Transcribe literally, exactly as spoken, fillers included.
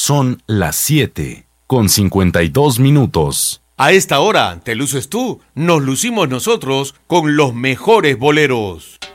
Son las siete con cincuenta y dos minutos. A esta hora, te luces tú, nos lucimos nosotros con los mejores boleros.